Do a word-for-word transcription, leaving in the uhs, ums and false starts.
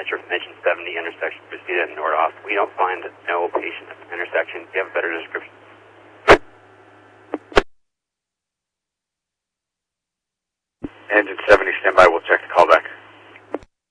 manager from Engine seventy, intersection Reseda and Nordoff. We don't find no patient at the intersection. Do you have a better description? Engine seventy, standby. We'll check the callback.